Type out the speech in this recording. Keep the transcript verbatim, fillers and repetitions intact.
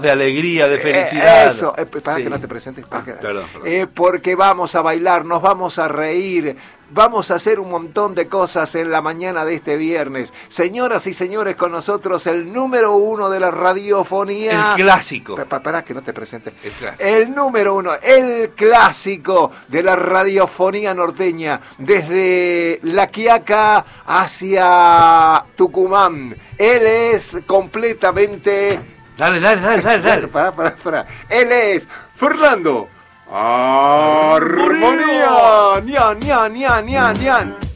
de alegría, de felicidad. Eh, eso, eh, para sí. que no te presentes. Para Ah, que... perdón, perdón. Eh, porque vamos a bailar, nos vamos a reír, vamos a hacer un montón de cosas en la mañana de este viernes. Señoras y señores, con nosotros el número uno de la radiofonía. El clásico. Para que no te presentes. El clásico. El número uno, el clásico de la radiofonía norteña, desde La Quiaca hacia Tucumán. Él es completamente... Dale, dale, dale, dale, dale. Pará, pará, pará. Él es Fernando Armonía. Nian, nian, nian, nian, nian.